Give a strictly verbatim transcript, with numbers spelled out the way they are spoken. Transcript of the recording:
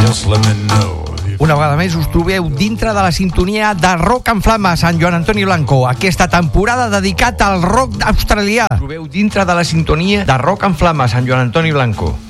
Just let me know. Una vegada més us trobeu dintre de la sintonia de Rock en Flames, Sant Joan Antoni Blanco. Aquesta temporada dedicat al rock australià. Us trobeu dintre de la sintonia de Rock en Flames, Sant Joan Antoni Blanco.